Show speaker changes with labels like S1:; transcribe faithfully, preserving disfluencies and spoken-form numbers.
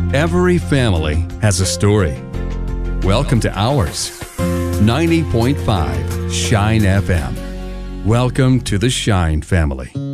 S1: Every family has a story. Welcome to ours. ninety point five Shine F M. Welcome to the Shine family.